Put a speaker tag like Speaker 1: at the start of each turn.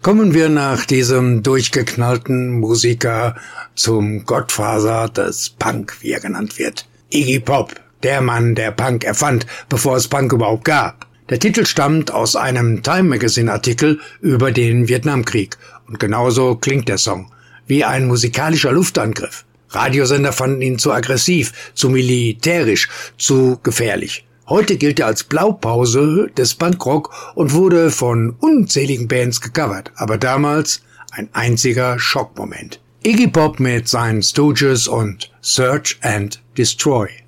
Speaker 1: Kommen wir nach diesem durchgeknallten Musiker zum Gottvater des Punk, wie er genannt wird. Iggy Pop, der Mann, der Punk erfand, bevor es Punk überhaupt gab. Der Titel stammt aus einem Time Magazine Artikel über den Vietnamkrieg und genauso klingt der Song, wie ein musikalischer Luftangriff. Radiosender fanden ihn zu aggressiv, zu militärisch, zu gefährlich. Heute gilt er als Blaupause des Punkrock und wurde von unzähligen Bands gecovert, aber damals ein einziger Schockmoment. Iggy Pop mit seinen Stooges und Search and Destroy.